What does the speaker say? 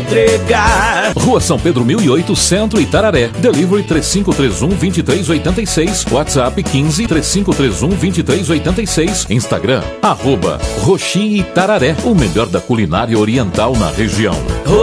entregar. Rua São Pedro 1008, Centro, Itararé. Delivery 3531-2386. WhatsApp 15 3531-2386. Instagram @Roxi Itararé. O melhor da culinária oriental na região.